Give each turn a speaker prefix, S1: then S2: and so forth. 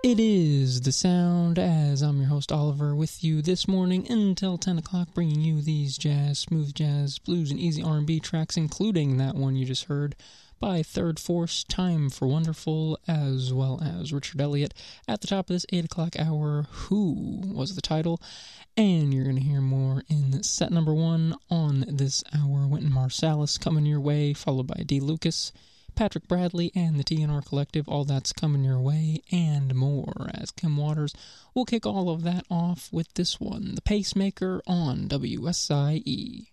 S1: It is The Sound, as I'm your host Oliver, with you this morning until 10 o'clock, bringing you these jazz, smooth jazz, blues, and easy R&B tracks, including that one you just heard by Third Force, Time for Wonderful, as well as Richard Elliott. At the top of this 8 o'clock hour, Who was the title, and you're going to hear more in set number 1 on this hour. Wynton Marsalis coming your way, followed by D. Lucas, Patrick Bradley, and the TNR Collective. All that's coming your way and more, as Kim Waters will kick all of that off with this one, The Pacemaker on WSIE.